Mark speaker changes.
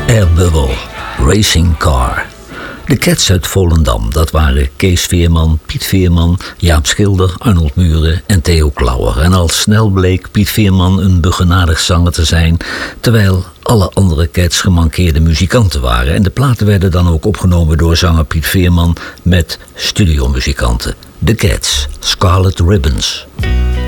Speaker 1: Air Bubble, Racing Car. De Cats uit Volendam, dat waren Kees Veerman, Piet Veerman, Jaap Schilder, Arnold Muren en Theo Klauwer. En al snel bleek Piet Veerman een begenadigd zanger te zijn, terwijl alle andere Cats gemankeerde muzikanten waren. En de platen werden dan ook opgenomen door zanger Piet Veerman met studiomuzikanten. De Cats, Scarlet Ribbons.